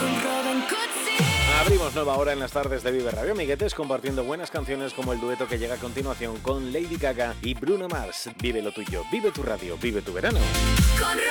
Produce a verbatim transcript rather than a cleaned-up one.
Abrimos nueva hora en las tardes de Vive Radio Amiguetes, compartiendo buenas canciones como el dueto que llega a continuación con Lady Gaga y Bruno Mars. Vive lo tuyo, vive tu radio, vive tu verano. Con